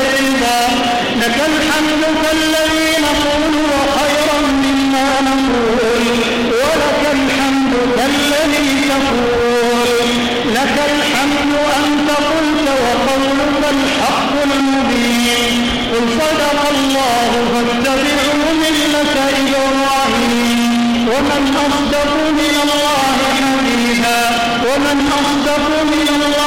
الرضا. لك الحمد كالذي نقول وخيرا مما نقول، ولك الحمد كالذي تقول. لك الحمد أنت قلت وقولك الحق المبين. قل صدق الله فاتبعوا ملة إبراهيم. ومن أصدق من الله حديثا، ومن أصدق من الله